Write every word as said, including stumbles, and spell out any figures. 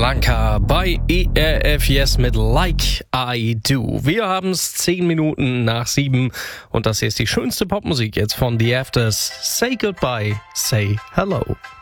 Blanca bei E R F Yes mit Like I Do. Wir haben es zehn Minuten nach sieben und das hier ist die schönste Popmusik jetzt von The Afters. Say Goodbye, Say Hello.